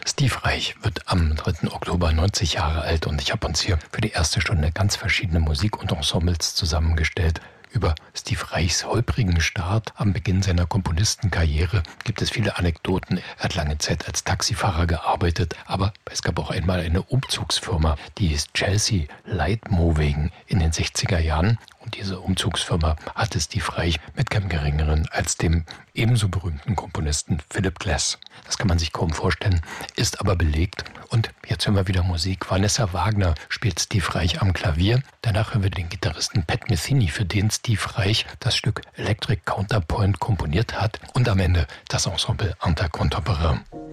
Steve Reich wird am 3. Oktober 90 Jahre alt und ich habe uns hier für die erste Stunde ganz verschiedene Musik und Ensembles zusammengestellt. Über Steve Reichs holprigen Start am Beginn seiner Komponistenkarriere gibt es viele Anekdoten. Er hat lange Zeit als Taxifahrer gearbeitet, aber es gab auch einmal eine Umzugsfirma, die hieß Chelsea Light Moving in den 60er Jahren. Und diese Umzugsfirma hatte Steve Reich mit keinem Geringeren als dem ebenso berühmten Komponisten Philip Glass. Das kann man sich kaum vorstellen, ist aber belegt. Und jetzt hören wir wieder Musik. Vanessa Wagner spielt Steve Reich am Klavier. Danach hören wir den Gitarristen Pat Metheny, für den Steve Reich das Stück Electric Counterpoint komponiert hat. Und am Ende das Ensemble Anta Contemporain.